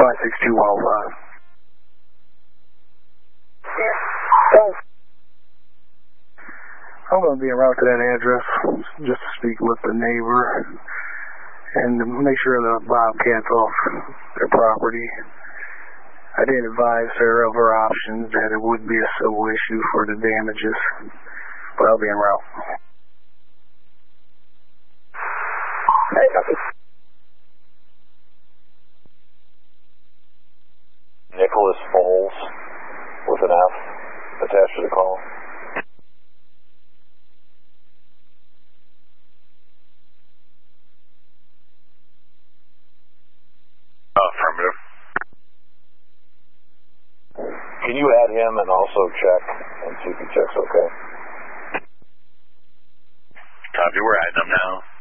562-105. I'm going to be en route to that address just to speak with the neighbor and to make sure the bobcat's off their property. I did advise her of her options that it would be a civil issue for the damages, but I'll be en route. Hey, copy. Nicholas Foles with an F attached to the call. Affirmative. Can you add him and also check and see if he checks okay? Copy, we're adding him now.